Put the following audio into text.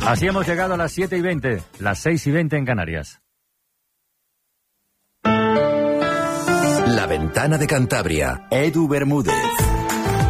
Así hemos llegado a las 7:20, las 6:20 en Canarias. La Ventana de Cantabria. Edu Bermúdez.